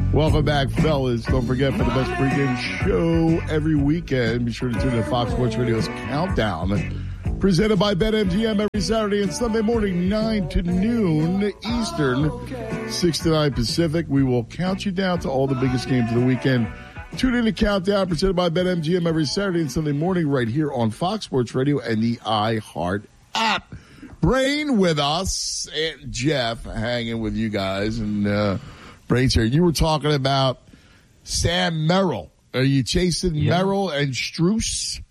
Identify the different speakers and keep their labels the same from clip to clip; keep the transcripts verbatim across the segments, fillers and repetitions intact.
Speaker 1: Welcome back, fellas. Don't forget, for the best pregame show every weekend, be sure to tune in to Fox Sports Radio's Countdown, presented by BetMGM every Saturday and Sunday morning, nine to noon Eastern, six to nine Pacific. We will count you down to all the biggest games of the weekend. Tune in to Countdown, presented by BetMGM every Saturday and Sunday morning right here on Fox Sports Radio and the iHeart app. Brain with us, and Jeff hanging with you guys, and uh Brains here. You were talking about Sam Merrill. Are you chasing yeah. Merrill and Strus?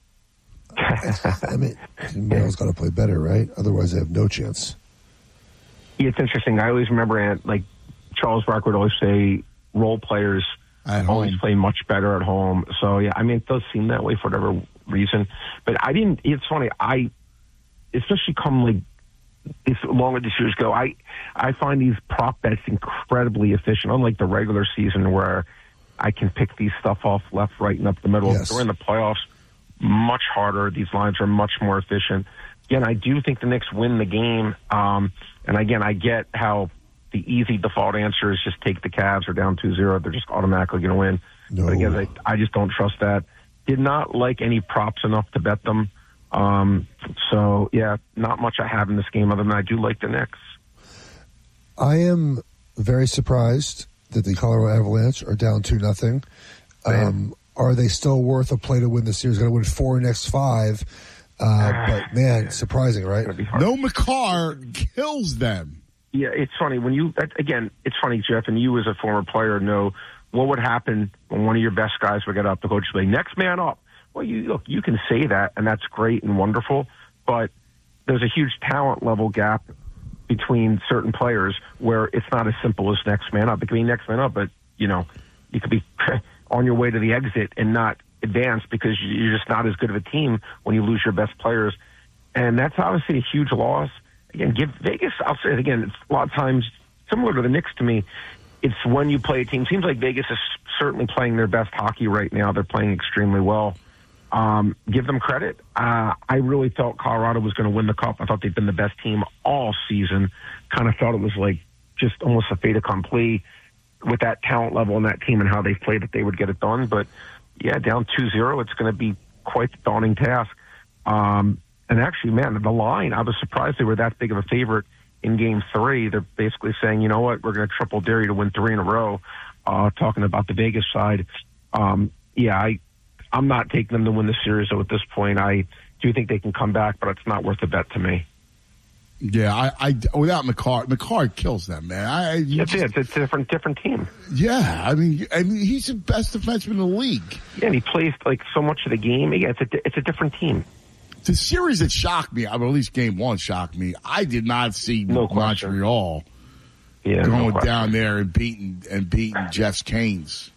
Speaker 2: I mean, Merrill's got to play better, right? Otherwise, they have no chance.
Speaker 3: Yeah, it's interesting. I always remember, Ant, like Charles Barkley would always say, role players always play much better at home. So, yeah, I mean, it does seem that way for whatever reason. But I didn't, it's funny, I, especially come like, as long as the years go, I, I find these prop bets incredibly efficient, unlike the regular season where I can pick these stuff off left, right, and up the middle.
Speaker 2: Yes.
Speaker 3: During the playoffs, much harder. These lines are much more efficient. Again, I do think the Knicks win the game. Um, and again, I get how the easy default answer is just take the Cavs or down two zero. They're just automatically going to win.
Speaker 2: No.
Speaker 3: But again, I, I just don't trust that. Did not like any props enough to bet them. Um, so, yeah, not much I have in this game other than I do like the Knicks.
Speaker 2: I am very surprised that the Colorado Avalanche are down two nothing. Um, are they still worth a play to win the series? Going to win four next five. Uh, but, man, surprising, right?
Speaker 1: No McCarr kills them.
Speaker 3: Yeah, it's funny. When you, again, it's funny, Jeff, and you as a former player know what would happen when one of your best guys would get up. The coach would say, next man up. Well, you look, you can say that, and that's great and wonderful, but there's a huge talent level gap between certain players where it's not as simple as next man up. It can be next man up, but, you know, you could be on your way to the exit and not advance because you're just not as good of a team when you lose your best players. And that's obviously a huge loss. Again, give Vegas, I'll say it again, it's a lot of times similar to the Knicks to me. It's when you play a team. Seems like Vegas is certainly playing their best hockey right now. They're playing extremely well. Um, give them credit. Uh, I really thought Colorado was going to win the cup. I thought they'd been the best team all season. Kind of thought it was like just almost a fait accompli with that talent level and that team and how they played that they would get it done. But, yeah, down two zero, it's going to be quite the daunting task. Um, and actually, man, the line, I was surprised they were that big of a favorite in game three. They're basically saying, you know what, we're going to triple dare you to win three in a row, uh, talking about the Vegas side. Um, yeah, I I'm not taking them to win the series, though, at this point. I do think they can come back, but it's not worth a bet to me.
Speaker 1: Yeah, I, I without McCarr, McCarr kills them, man. I, I
Speaker 3: That's it. It's a different, different team.
Speaker 1: Yeah, I mean, I mean, he's the best defenseman in the league.
Speaker 3: Yeah, and he plays like so much of the game. Yeah, it's a, it's a different team.
Speaker 1: The series that shocked me, I mean, at least game one shocked me. I did not see
Speaker 3: no
Speaker 1: Montreal
Speaker 3: yeah,
Speaker 1: going
Speaker 3: no
Speaker 1: down there and beating and beating Jeff's Canes.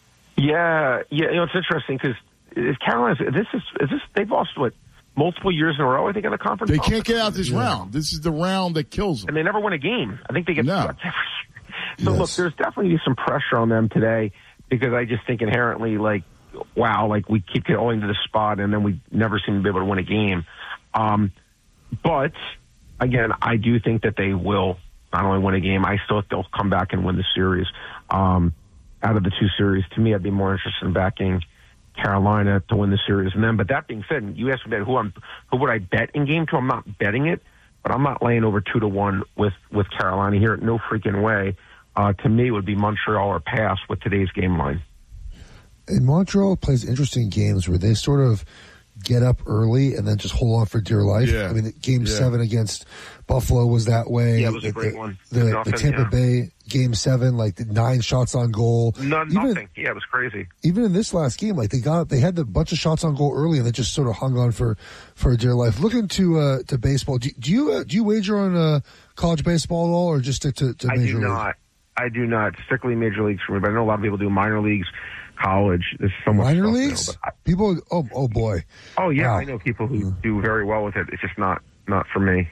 Speaker 3: Yeah, yeah. You know, it's interesting because is Carolina. This is is this they've lost what multiple years in a row. I think in the conference.
Speaker 1: They can't get out this yeah. round. This is the round that kills them,
Speaker 3: and they never win a game. I think they get
Speaker 1: no.
Speaker 3: swept every year. So
Speaker 2: yes.
Speaker 3: look, there's definitely some pressure on them today because I just think inherently, like, wow, like we keep going to the spot and then we never seem to be able to win a game. Um, but again, I do think that they will not only win a game. I still think they'll come back and win the series. Um, out of the two series, to me, I'd be more interested in backing Carolina to win the series. And then, but that being said, you asked me who I'm, who would I bet in game two? I'm not betting it, but I'm not laying over two to one with, with Carolina here. No freaking way. Uh, to me, it would be Montreal or pass with today's game line.
Speaker 2: And Montreal plays interesting games where they sort of get up early and then just hold on for dear life.
Speaker 1: Yeah.
Speaker 2: I mean, game
Speaker 1: yeah.
Speaker 2: seven against Buffalo was that way.
Speaker 3: Yeah, it was a
Speaker 2: the,
Speaker 3: great
Speaker 2: the,
Speaker 3: one.
Speaker 2: The,
Speaker 3: Nothing,
Speaker 2: the Tampa
Speaker 3: yeah.
Speaker 2: Bay game seven, like the nine shots on goal.
Speaker 3: No,
Speaker 2: even,
Speaker 3: nothing. Yeah, it was crazy.
Speaker 2: Even in this last game, like they got, they had a bunch of shots on goal early and they just sort of hung on for, for dear life. Looking to, uh, to baseball, do, do you, uh, do you wager on, uh, college baseball at all or just stick to, to
Speaker 3: I
Speaker 2: major
Speaker 3: do
Speaker 2: league?
Speaker 3: not. I do not. Strictly major leagues for me, but I know a lot of people do minor leagues, college. There's so much
Speaker 2: minor
Speaker 3: stuff
Speaker 2: leagues?
Speaker 3: now, I,
Speaker 2: people, oh, oh boy.
Speaker 3: Oh yeah,
Speaker 2: wow.
Speaker 3: I know people who do very well with it. It's just not, not for me.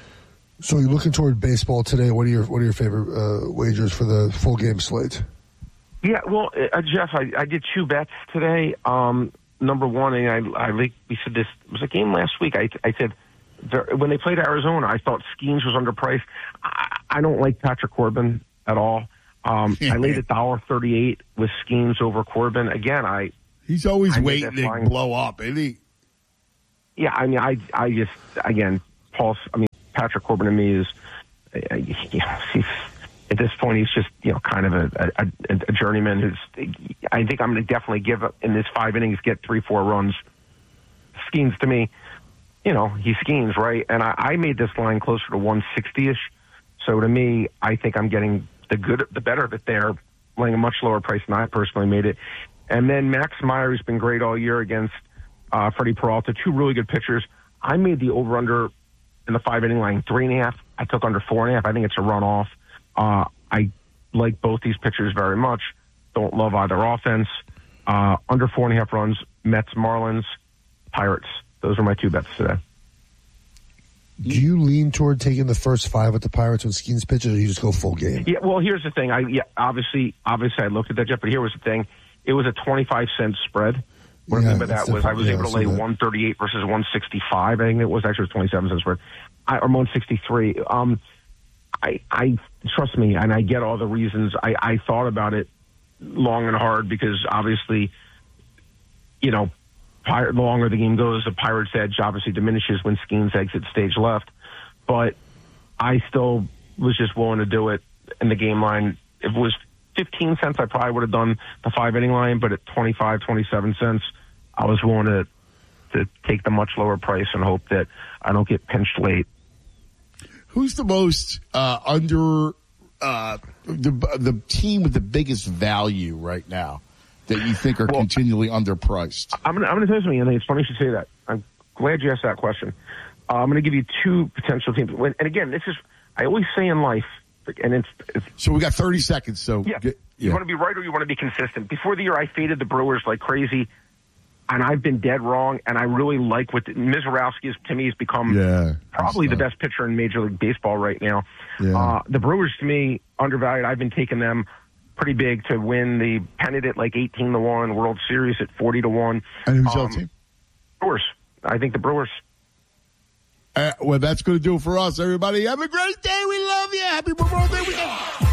Speaker 2: So you're looking toward baseball today. What are your what are your favorite uh, wagers for the full game slate?
Speaker 3: Yeah, well, uh, Jeff, I, I did two bets today. Um, number one, and I, I we said this it was a game last week. I, I said there, when they played Arizona, I thought Skeens was underpriced. I, I don't like Patrick Corbin at all. Um, I laid a dollar thirty-eight with Skeens over Corbin. Again, I
Speaker 1: he's always
Speaker 3: I
Speaker 1: waiting to
Speaker 3: line.
Speaker 1: blow up, isn't he?
Speaker 3: Yeah, I mean, I I just again, Paul. I mean, Patrick Corbin to me is, uh, you know, he's, at this point he's just you know kind of a, a, a journeyman who's. I think I'm going to definitely give up in this five innings, get three four runs. Skeens to me, you know, he Skeens, right? And I, I made this line closer to one sixty ish. So to me, I think I'm getting the good, the better of it there, laying a much lower price than I personally made it. And then Max Meyer, who's been great all year against uh, Freddie Peralta, two really good pitchers. I made the over-under in the five-inning line three and a half. I took under four and a half. I think it's a runoff. Uh, I like both these pitchers very much. Don't love either offense. Uh, under four and a half runs, Mets, Marlins, Pirates. Those are my two bets today.
Speaker 2: Do you lean toward taking the first five with the Pirates when Skeens pitches, or you just go full game?
Speaker 3: Yeah, well, here's the thing. I yeah, obviously, obviously, I looked at that, Jeff. But here was the thing: it was a twenty-five cent spread. What
Speaker 2: Yeah,
Speaker 3: I mean by that was I was
Speaker 2: yeah,
Speaker 3: able to
Speaker 2: I
Speaker 3: lay
Speaker 2: see that.
Speaker 3: one thirty-eight versus one sixty-five. I think it was actually it was twenty-seven cent spread, I, or one sixty-three. Um, I, I trust me, and I get all the reasons. I, I thought about it long and hard because obviously, you know. The longer the game goes, the Pirates' edge obviously diminishes when Skeens exits stage left. But I still was just willing to do it in the game line. If it was fifteen cents, I probably would have done the five-inning line. But at twenty-five, twenty-seven cents, I was willing to, to take the much lower price and hope that I don't get pinched late.
Speaker 1: Who's the most uh, under uh, the the team with the biggest value right now that you think are
Speaker 3: Well,
Speaker 1: continually underpriced?
Speaker 3: I'm going I'm to tell you something, Anthony. It's funny you should say that. I'm glad you asked that question. Uh, I'm going to give you two potential teams. When, and again, this is, I always say in life, and it's, it's
Speaker 1: So we got thirty seconds. So
Speaker 3: yeah,
Speaker 1: get,
Speaker 3: you want to be right or you want to be consistent. Before the year, I faded the Brewers like crazy, and I've been dead wrong, and I really like what the, Mizorowski, is, to me, has become
Speaker 1: Yeah,
Speaker 3: probably the
Speaker 1: that's
Speaker 3: best pitcher in Major League Baseball right now.
Speaker 1: Yeah.
Speaker 3: Uh, the Brewers, to me, undervalued. I've been taking them pretty big to win the pennant at like eighteen to one, World Series at forty to one.
Speaker 1: And who's your
Speaker 3: Um,
Speaker 1: team?
Speaker 3: Brewers. I think the Brewers.
Speaker 1: Uh, well, that's going to do it for us, everybody. Have a great day. We love you. Happy Memorial Day weekend.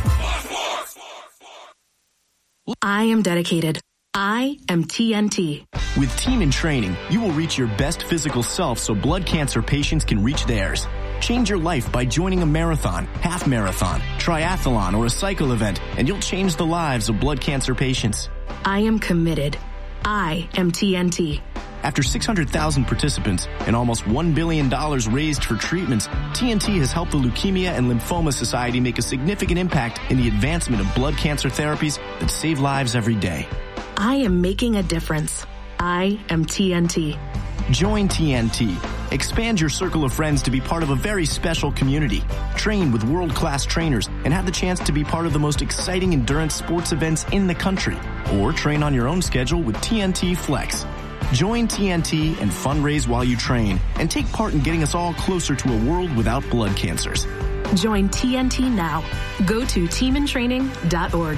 Speaker 4: I am dedicated. I am T N T.
Speaker 5: With Team in Training, you will reach your best physical self so blood cancer patients can reach theirs. Change your life by joining a marathon, half marathon, triathlon, or a cycle event, and you'll change the lives of blood cancer patients.
Speaker 4: I am committed. I am T N T.
Speaker 5: After six hundred thousand participants and almost one billion dollars raised for treatments, T N T has helped the Leukemia and Lymphoma Society make a significant impact in the advancement of blood cancer therapies that save lives every day.
Speaker 4: I am making a difference. I am T N T.
Speaker 5: Join T N T. Expand your circle of friends to be part of a very special community. Train with world-class trainers and have the chance to be part of the most exciting endurance sports events in the country. Or train on your own schedule with T N T Flex. Join T N T and fundraise while you train and take part in getting us all closer to a world without blood cancers.
Speaker 4: Join T N T now. Go to team in training dot org.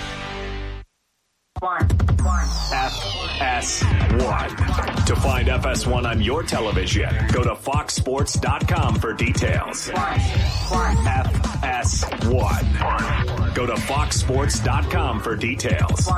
Speaker 6: F S one. To find F S one on your television, go to fox sports dot com for details. F S one. Go to fox sports dot com for details.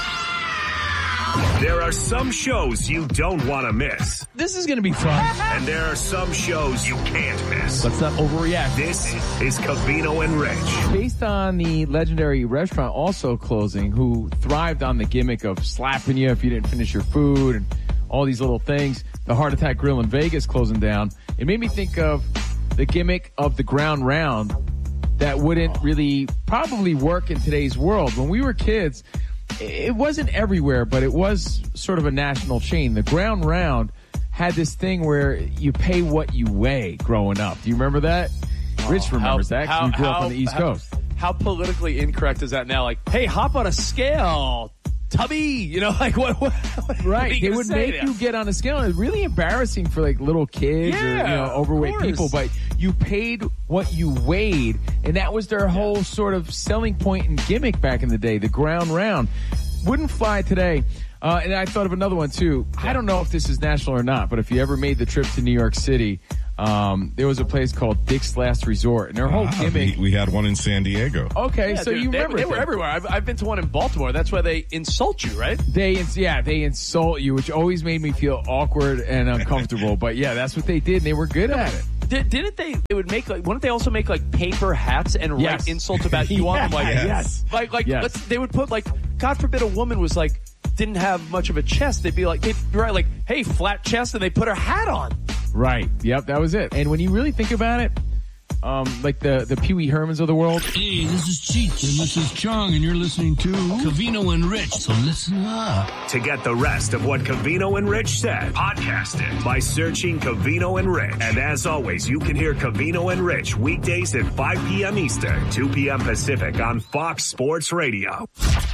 Speaker 6: There are some shows you don't want to miss.
Speaker 7: This is going to be fun.
Speaker 6: And there are some shows you can't miss.
Speaker 7: Let's not overreact.
Speaker 6: This is Covino and Rich.
Speaker 7: Based on the legendary restaurant also closing, who thrived on the gimmick of slapping you if you didn't finish your food and all these little things, the Heart Attack Grill in Vegas closing down, it made me think of the gimmick of the ground round that wouldn't really probably work in today's world. When we were kids, it wasn't everywhere, but it was sort of a national chain. The ground round had this thing where you pay what you weigh growing up. Do you remember that? Oh, Rich remembers how, that because we grew how, up on the East
Speaker 8: how,
Speaker 7: Coast.
Speaker 8: How politically incorrect is that now? Like, hey, hop on a scale, tubby. You know, like what? what, what
Speaker 7: right. They would make you get on a scale. It was really embarrassing for like little kids
Speaker 8: yeah,
Speaker 7: or you know, overweight people, but you paid what you weighed, and that was their whole sort of selling point and gimmick back in the day, the ground round. Wouldn't fly today. Uh, and I thought of another one, too. I don't know if this is national or not, but if you ever made the trip to New York City, Um, there was a place called Dick's Last Resort, and their whole
Speaker 9: Ah,
Speaker 7: gimmick.
Speaker 9: We, we had one in San Diego.
Speaker 7: Okay,
Speaker 8: Yeah,
Speaker 7: so
Speaker 8: dude,
Speaker 7: you
Speaker 8: they,
Speaker 7: remember
Speaker 8: they were
Speaker 7: things.
Speaker 8: everywhere. I've, I've been to one in Baltimore. That's where they insult you, right?
Speaker 7: They, ins- yeah, they insult you, which always made me feel awkward and uncomfortable. But yeah, that's what they did, and they were good at it.
Speaker 8: Did, didn't they? They would make like. Wouldn't they also make like paper hats and
Speaker 7: Yes.
Speaker 8: write insults about you on them? Like,
Speaker 7: Yes.
Speaker 8: like, like.
Speaker 7: Yes.
Speaker 8: Let's, they would put like. God forbid a woman was like didn't have much of a chest. They'd be like, they'd write like, "Hey, flat chest," and they put her hat on.
Speaker 7: Right. Yep, that was it. And when you really think about it, um, like the, the Pee Wee Hermans of the world.
Speaker 10: Hey, this is Cheech, and this is Chong, and you're listening to Covino and Rich, so listen up.
Speaker 6: To get the rest of what Covino and Rich said, podcast it by searching Covino and Rich. And as always, you can hear Covino and Rich weekdays at five p.m. Eastern, two p.m. Pacific on Fox Sports Radio.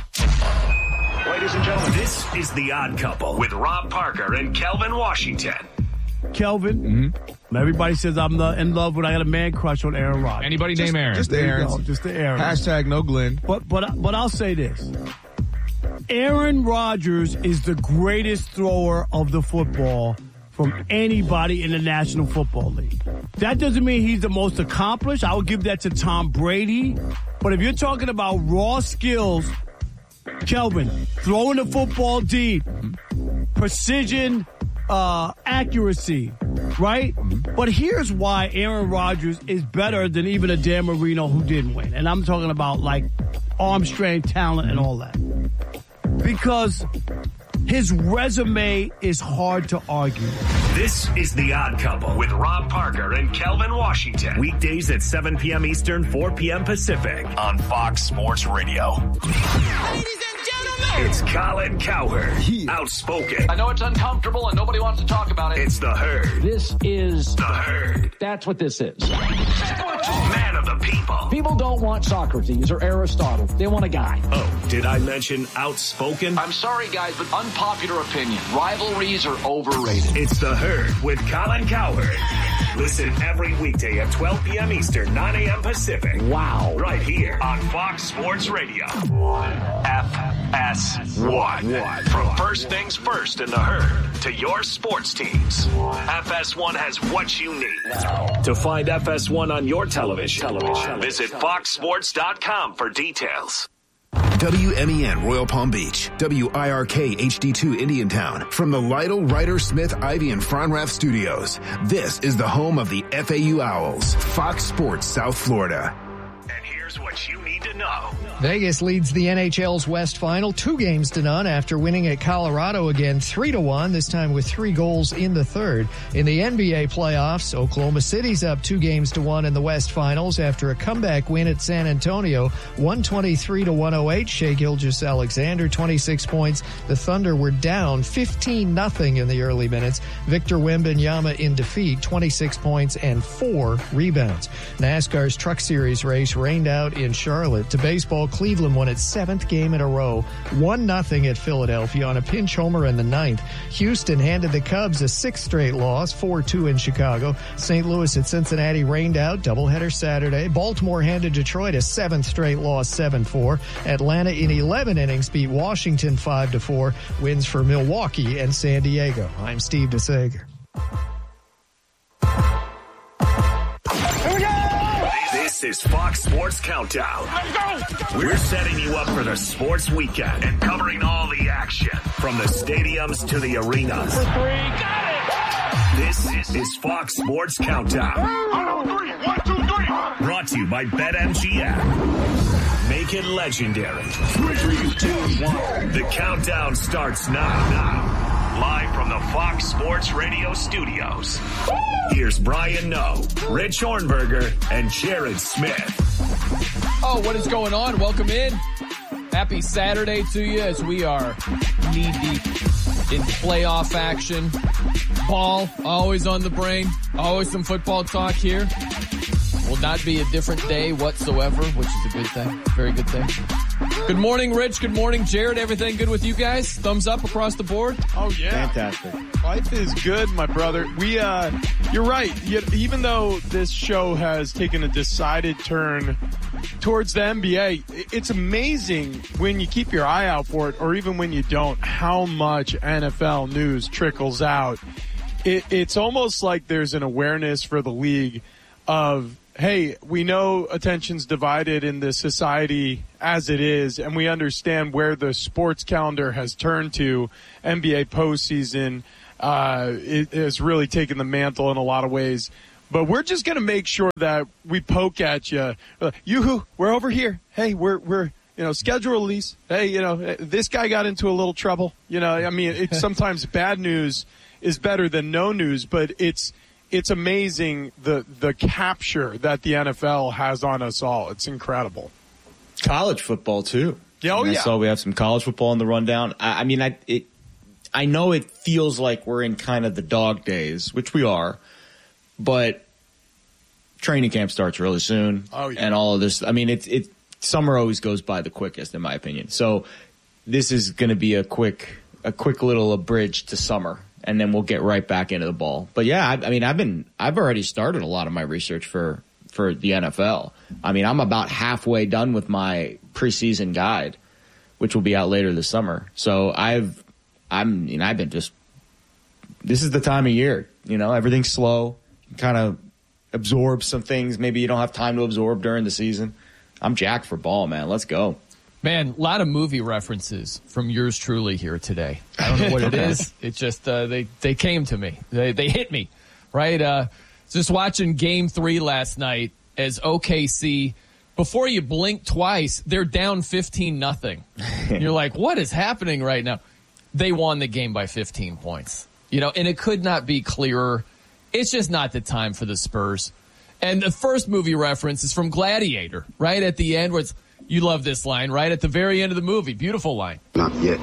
Speaker 6: Ladies and gentlemen, this is The Odd Couple with Rob Parker and Kelvin Washington.
Speaker 11: Kelvin, mm-hmm. everybody says I'm the, in love when I got a man crush on Aaron Rodgers.
Speaker 12: Anybody
Speaker 11: just,
Speaker 12: named Aaron?
Speaker 11: Just Aaron. Just the Aaron.
Speaker 12: Hashtag no Glenn.
Speaker 11: But but but I'll say this: Aaron Rodgers is the greatest thrower of the football from anybody in the National Football League. That doesn't mean he's the most accomplished. I would give that to Tom Brady. But if you're talking about raw skills, Kelvin, throwing the football deep, precision, uh, accuracy, right? But here's why Aaron Rodgers is better than even a Dan Marino who didn't win. And I'm talking about like arm strength, talent, and all that. Because his resume is hard to argue.
Speaker 6: This is The Odd Couple with Rob Parker and Kelvin Washington. Weekdays at seven p.m. Eastern, four p.m. Pacific on Fox Sports Radio.
Speaker 10: Ladies and gentlemen,
Speaker 6: It's Colin Cowherd, outspoken.
Speaker 13: I know it's uncomfortable and nobody wants to talk about it.
Speaker 6: It's The Herd.
Speaker 13: This is
Speaker 6: The Herd.
Speaker 13: That's what this is.
Speaker 6: Man of the people.
Speaker 13: People don't want Socrates or Aristotle. They want a guy.
Speaker 6: Oh, did I mention outspoken?
Speaker 13: I'm sorry, guys, but unpopular opinion. Rivalries are overrated.
Speaker 6: It's The Herd with Colin Cowherd. Listen every weekday at twelve p.m. Eastern, nine a.m. Pacific.
Speaker 13: Wow.
Speaker 6: Right here on Fox Sports Radio. F S one. From first things first in The Herd to your sports teams. F S one has what you need. To find F S one on your television, television. visit fox sports dot com for details.
Speaker 14: W M E N Royal Palm Beach, W I R K H D two Indiantown. From the Lytle, Ryder, Smith, Ivy, and Fronrath studios, this is the home of the F A U Owls, Fox Sports South Florida.
Speaker 6: And here's what you need to know.
Speaker 15: Vegas leads the N H L's West Final two games to none after winning at Colorado again three to one, this time with three goals in the third. In the N B A playoffs, Oklahoma City's up two games to one in the West Finals after a comeback win at San Antonio, one twenty-three to one oh eight. Shai Gilgeous-Alexander, twenty-six points. The Thunder were down fifteen nothing in the early minutes. Victor Wembanyama in defeat, twenty-six points and four rebounds. NASCAR's Truck Series race rained out in Charlotte. To baseball, Cleveland won its seventh game in a row, one nothing at Philadelphia on a pinch homer in the ninth. Houston handed the Cubs a sixth straight loss, four two in Chicago. Saint Louis at Cincinnati rained out, doubleheader Saturday. Baltimore handed Detroit a seventh straight loss, seven four. Atlanta in eleven innings beat Washington five to four. Wins for Milwaukee and San Diego. I'm Steve DeSager.
Speaker 6: This is Fox Sports Countdown. Let's go! We're setting you up for the sports weekend and covering all the action from the stadiums to the arenas.
Speaker 10: for three, got it!
Speaker 6: This is Fox Sports Countdown.
Speaker 10: One, two, three, one, two, three.
Speaker 6: Brought to you by BetMGM. Make it legendary. Three, two, one. The countdown starts now. Now. Live from the Fox Sports Radio studios. Here's Brian Noe, Rich Hornberger, and Jared Smith.
Speaker 7: Oh, what is going on? Welcome in. Happy Saturday to you as we are knee-deep in playoff action. Ball, always on the brain. Always some football talk here. Will not be a different day whatsoever, which is a good thing. Very good thing. Good morning, Rich. Good morning, Jared. Everything good with you guys? Thumbs up across the board?
Speaker 16: Oh, yeah.
Speaker 17: Fantastic.
Speaker 16: Life is good, my brother. We, uh, you're right. Even though this show has taken a decided turn towards the N B A, it's amazing when you keep your eye out for it, or even when you don't, how much N F L news trickles out. it, it's almost like there's an awareness for the league of, hey, we know attention's divided in the society as it is, and we understand where the sports calendar has turned to. N B A postseason uh, it has really taken the mantle in a lot of ways. But we're just going to make sure that we poke at you. You, we're over here. Hey, we're we're you know schedule release. Hey, you know this guy got into a little trouble. You know, I mean, it's sometimes bad news is better than no news, but it's it's amazing the the capture that the N F L has on us all. It's incredible.
Speaker 9: College football too.
Speaker 16: Yeah, oh,
Speaker 9: I
Speaker 16: yeah.
Speaker 9: saw we have some college football in the rundown. I, I mean, I it, I know it feels like we're in kind of the dog days, which we are, but training camp starts really soon.
Speaker 16: Oh, yeah.
Speaker 9: And all of this. I mean, it's it summer always goes by the quickest, in my opinion. So this is going to be a quick a quick little abridge to summer, and then we'll get right back into the ball. But yeah, I, I mean, I've been I've already started a lot of my research for for the N F L. I mean, I'm about halfway done with my preseason guide, which will be out later this summer. So I've I'm you know I've been just this is the time of year. You know, everything's slow. Kind of absorb some things maybe you don't have time to absorb during the season. I'm jacked for ball, man. Let's go.
Speaker 7: Man, a lot of movie references from yours truly here today. I don't know what it is. It just, uh, they, they came to me. They, they hit me, right? Uh, just watching game three last night as O K C, before you blink twice, they're down fifteen nothing. You're like, what is happening right now? They won the game by fifteen points, you know, and it could not be clearer. It's just not the time for the Spurs. And the first movie reference is from Gladiator, right at the end where it's, you love this line, right? At the very end of the movie. Beautiful line.
Speaker 12: Not yet.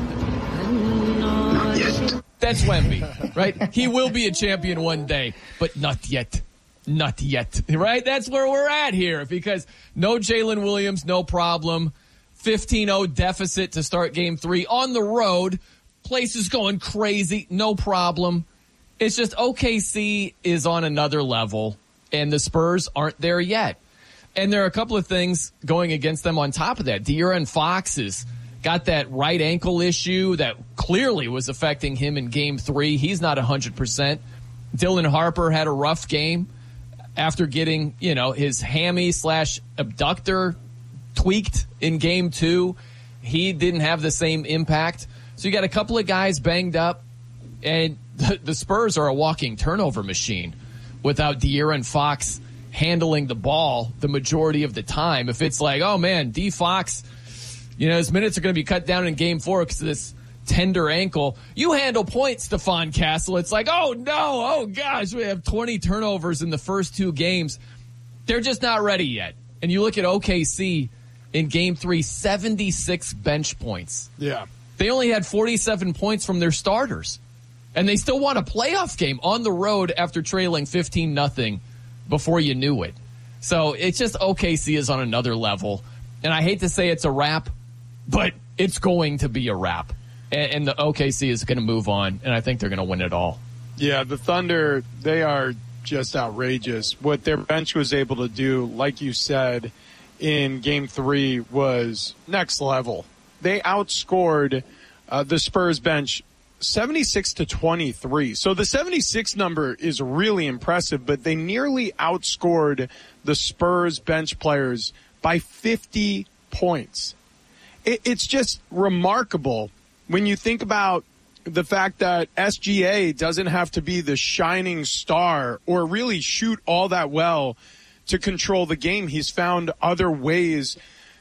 Speaker 12: Not yet.
Speaker 7: That's Wemby, right? He will be a champion one day, but not yet. Not yet, right? That's where we're at here because no Jalen Williams, no problem. fifteen oh deficit to start game three on the road. Place is going crazy, no problem. It's just O K C is on another level, and the Spurs aren't there yet. And there are a couple of things going against them on top of that. De'Aaron Fox has got that right ankle issue that clearly was affecting him in game three. He's not one hundred percent. Dylan Harper had a rough game after getting, you know, his hammy slash abductor tweaked in game two. He didn't have the same impact. So you got a couple of guys banged up, and the Spurs are a walking turnover machine without De'Aaron Fox handling the ball the majority of the time. If it's like, oh, man, D. Fox, you know, his minutes are going to be cut down in game four because of this tender ankle. You handle points, Stephon Castle. It's like, oh, no, oh, gosh, we have twenty turnovers in the first two games. They're just not ready yet. And you look at O K C in game three, seventy-six bench points.
Speaker 16: Yeah.
Speaker 7: They only had forty-seven points from their starters. And they still won a playoff game on the road after trailing fifteen nothing before you knew it. So it's just O K C is on another level. And I hate to say it's a wrap, but it's going to be a wrap. And, and the O K C is going to move on, and I think they're going to win it all.
Speaker 16: Yeah, the Thunder, they are just outrageous. What their bench was able to do, like you said, in game three was next level. They outscored uh, the Spurs bench seventy-six to twenty-three. So the seventy-six number is really impressive, but they nearly outscored the Spurs bench players by fifty points. It, it's just remarkable when you think about the fact that S G A doesn't have to be the shining star or really shoot all that well to control the game. He's found other ways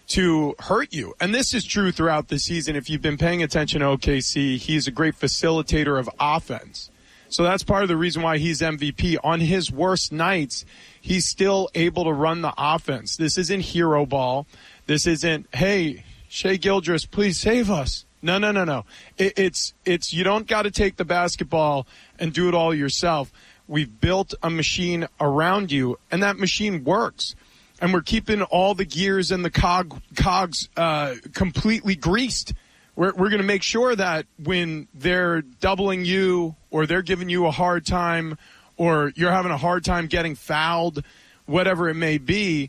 Speaker 16: to hurt you. And this is true throughout the season. If you've been paying attention to O K C, he's a great facilitator of offense. So that's part of the reason why he's M V P. On his worst nights, he's still able to run the offense. This isn't hero ball. This isn't, hey, Shai Gilgeous, please save us. No, no, no, no. It, it's, it's, you don't got to take the basketball and do it all yourself. We've built a machine around you, and that machine works. And we're keeping all the gears and the cog, cogs uh, completely greased. We're, we're going to make sure that when they're doubling you or they're giving you a hard time or you're having a hard time getting fouled, whatever it may be,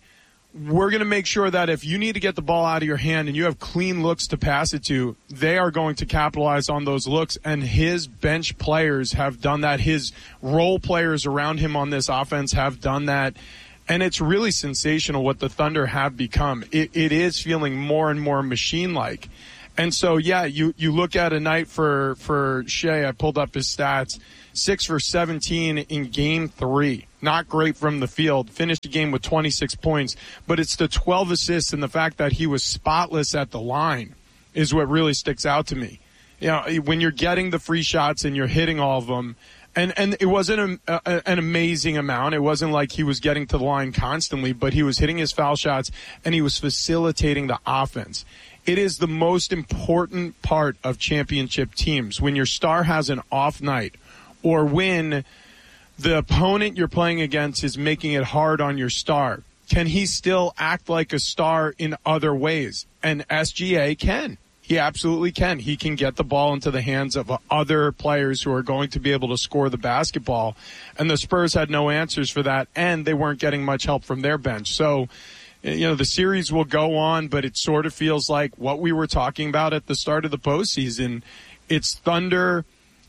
Speaker 16: we're going to make sure that if you need to get the ball out of your hand and you have clean looks to pass it to, they are going to capitalize on those looks. And his bench players have done that. His role players around him on this offense have done that. And it's really sensational what the Thunder have become. It, it is feeling more and more machine-like. And so, yeah, you, you look at a night for, for Shea. I pulled up his stats. six for seventeen in game three. Not great from the field. Finished the game with twenty-six points. But it's the twelve assists and the fact that he was spotless at the line is what really sticks out to me. You know, when you're getting the free shots and you're hitting all of them, and, and it wasn't a, a, an amazing amount. It wasn't like he was getting to the line constantly, but he was hitting his foul shots and he was facilitating the offense. It is the most important part of championship teams. When your star has an off night, or when the opponent you're playing against is making it hard on your star, can he still act like a star in other ways? And S G A can. He absolutely can. He can get the ball into the hands of other players who are going to be able to score the basketball. And the Spurs had no answers for that, and they weren't getting much help from their bench. So, you know, the series will go on, but it sort of feels like what we were talking about at the start of the postseason. It's Thunder,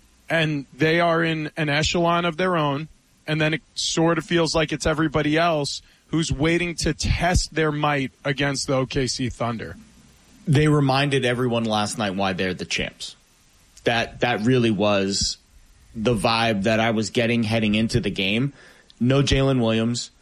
Speaker 16: and they are in an echelon of their own, and then it sort of feels like it's everybody else who's waiting to test their might against the O K C Thunder.
Speaker 9: They reminded everyone last night why they're the champs. That that really was the vibe that I was getting heading into the game. No Jalen Williams,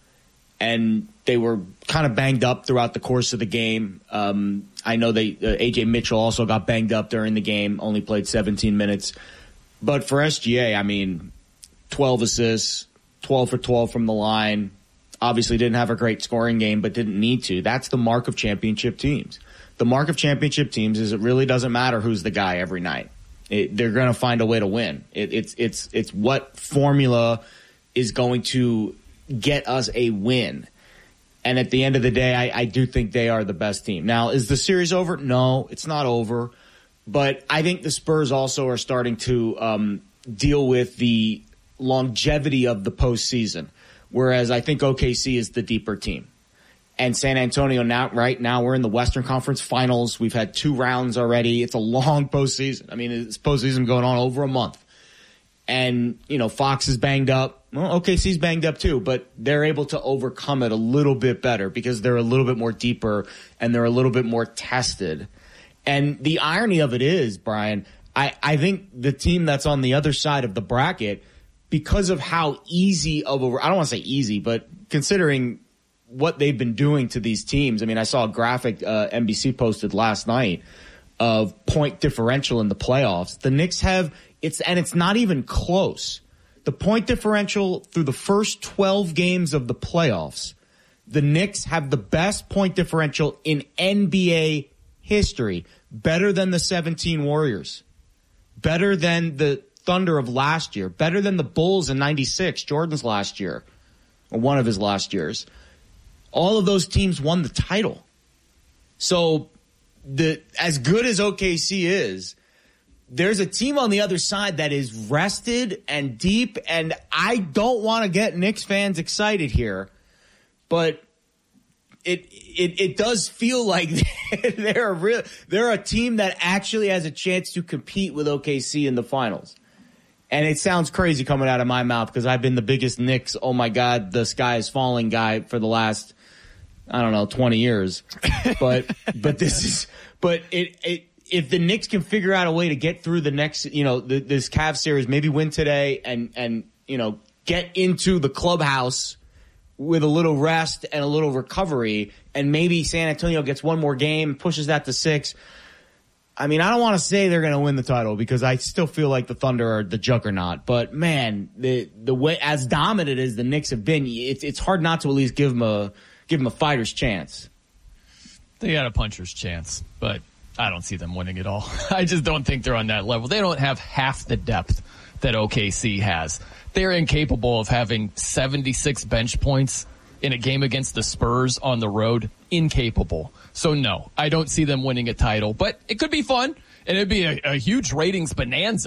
Speaker 9: and they were kind of banged up throughout the course of the game. Um, I know they uh, A J Mitchell also got banged up during the game, only played seventeen minutes. But for S G A, I mean, twelve assists, twelve for twelve from the line. Obviously didn't have a great scoring game, but didn't need to. That's the mark of championship teams. The mark of championship teams is it really doesn't matter who's the guy every night. It, they're going to find a way to win. It, it's it's it's what formula is going to get us a win. And at the end of the day, I, I do think they are the best team. Now, is the series over? No, it's not over. But I think the Spurs also are starting to um, deal with the longevity of the postseason, whereas I think O K C is the deeper team. And San Antonio now, right now, we're in the Western Conference Finals. We've had two rounds already. It's a long postseason. I mean, it's postseason going on over a month. And, you know, Fox is banged up. Well, O K C's banged up too, but they're able to overcome it a little bit better because they're a little bit more deeper and they're a little bit more tested. And the irony of it is, Brian, I, I think the team that's on the other side of the bracket, because of how easy of a, I don't want to say easy, but considering what they've been doing to these teams. I mean, I saw a graphic uh, N B C posted last night of point differential in the playoffs. The Knicks have, it's and it's not even close. The point differential through the first twelve games of the playoffs, the Knicks have the best point differential in N B A history, better than the seventeen Warriors, better than the Thunder of last year, better than the Bulls in ninety-six, Jordan's last year, or one of his last years. All of those teams won the title. So the as good as O K C is, there's a team on the other side that is rested and deep, and I don't want to get Knicks fans excited here, but it it it does feel like they're a real they're a team that actually has a chance to compete with O K C in the finals. And it sounds crazy coming out of my mouth because I've been the biggest Knicks, oh my God, the sky is falling guy for the last, I don't know, twenty years. But but this is but it it if the Knicks can figure out a way to get through the next, you know, the, this Cavs series, maybe win today and and you know get into the clubhouse with a little rest and a little recovery, and maybe San Antonio gets one more game, pushes that to six. I mean, I don't want to say they're going to win the title because I still feel like the Thunder are the juggernaut. But man, the the way as dominant as the Knicks have been, it's it's hard not to at least give them a give them a fighter's chance.
Speaker 12: They got a puncher's chance, but I don't see them winning it all. I just don't think they're on that level. They don't have half the depth that O K C has. They're incapable of having seventy-six bench points in a game against the Spurs on the road. Incapable. So no, I don't see them winning a title, but it could be fun, and it'd be a, a huge ratings bonanza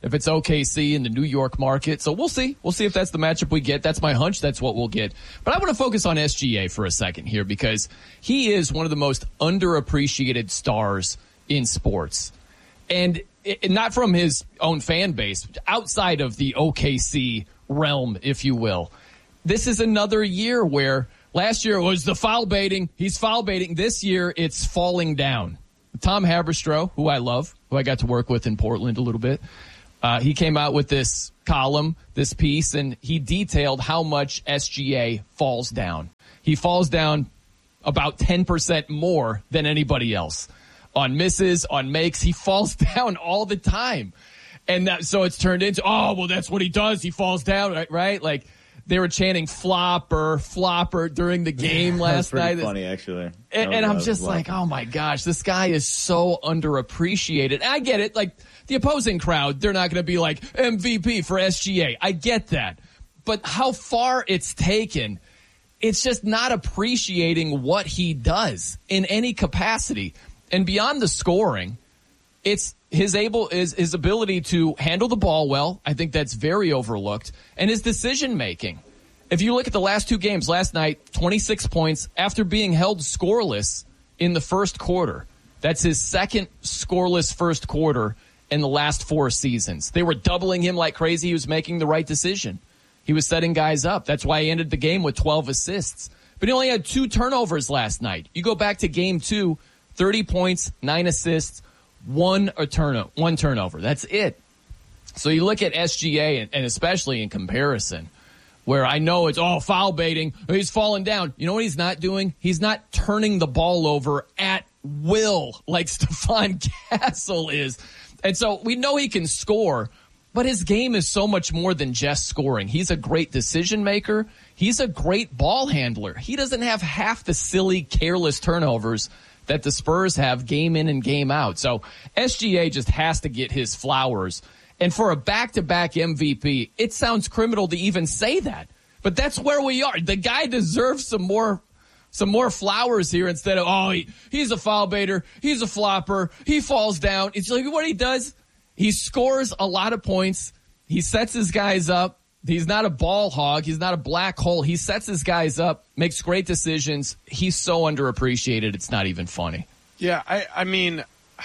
Speaker 12: if it's O K C in the New York market. So we'll see. We'll see if that's the matchup we get. That's my hunch. That's what we'll get. But I want to focus on S G A for a second here because he is one of the most underappreciated stars in sports. And it, not from his own fan base, outside of the O K C realm, if you will. This is another year where last year was the foul baiting. He's foul baiting. This year it's falling down. Tom Haberstroh, who I love, who I got to work with in Portland a little bit, uh, he came out with this column, this piece, and he detailed how much S G A falls down. He falls down about ten percent more than anybody else. On misses, on makes, he falls down all the time. And that, so it's turned into, oh, well, that's what he does. He falls down, right? right? Like, they were chanting flopper, flopper during the game last
Speaker 9: pretty
Speaker 12: night.
Speaker 9: That's funny, actually.
Speaker 12: And, and I'm just like, oh, my gosh, this guy is so underappreciated. I get it. Like, the opposing crowd, they're not going to be like, M V P for S G A. I get that. But how far it's taken, it's just not appreciating what he does in any capacity. And beyond the scoring, it's his able is his ability to handle the ball well. I think that's very overlooked. And his decision making. If you look at the last two games, last night, twenty-six points after being held scoreless in the first quarter. That's his second scoreless first quarter in the last four seasons. They were doubling him like crazy. He was making the right decision. He was setting guys up. That's why he ended the game with twelve assists. But he only had two turnovers last night. You go back to game two, thirty points, nine assists, one a turno- one turnover. That's it. So you look at S G A, and, and especially in comparison, where I know it's, oh, foul baiting, he's falling down. You know what he's not doing? He's not turning the ball over at will like Stephon Castle is. And so we know he can score, but his game is so much more than just scoring. He's a great decision maker. He's a great ball handler. He doesn't have half the silly, careless turnovers that the Spurs have game in and game out. So S G A just has to get his flowers. And for a back-to-back M V P, it sounds criminal to even say that. But that's where we are. The guy deserves some more some more flowers here instead of, oh, he, he's a foul baiter, he's a flopper, he falls down. It's like what he does, he scores a lot of points, he sets his guys up. He's not a ball hog. He's not a black hole. He sets his guys up, makes great decisions. He's so underappreciated, it's not even funny.
Speaker 16: Yeah, I, I mean,